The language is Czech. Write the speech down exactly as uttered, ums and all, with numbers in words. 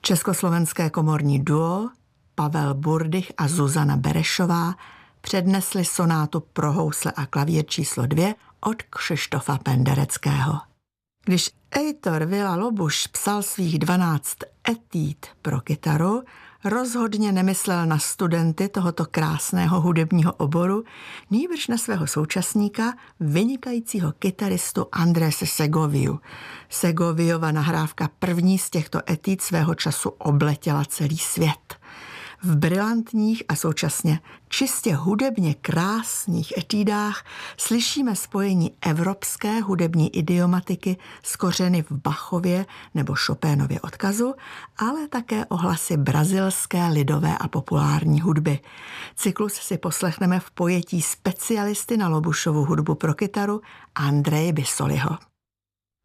Československé komorní duo Pavel Burdych a Zuzana Berešová přednesli sonátu pro housle a klavír číslo dvě od Kšištofa Pendereckého. Když Ejtor Villa-Lobuš psal svých dvanáct etíd pro kytaru, rozhodně nemyslel na studenty tohoto krásného hudebního oboru, nýbrž na svého současníka, vynikajícího kytaristu Andrese Segoviu. Segoviova nahrávka první z těchto etíd svého času obletěla celý svět. V brilantních a současně čistě hudebně krásných etídách slyšíme spojení evropské hudební idiomatiky s kořeny v Bachově nebo Chopénově odkazu, ale také ohlasy brazilské lidové a populární hudby. Cyklus si poslechneme v pojetí specialisty na Lobušovu hudbu pro kytaru Andreje Bissoliho.